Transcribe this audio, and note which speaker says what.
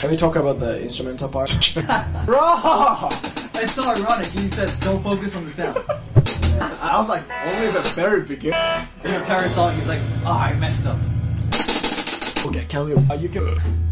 Speaker 1: Can we talk about the instrumental part?
Speaker 2: Bro!
Speaker 3: It's so ironic. He says, don't focus on the sound.
Speaker 2: I was like, only the very beginning.
Speaker 3: The entire song, he's like, oh, I messed up.
Speaker 1: Okay, can we? You can.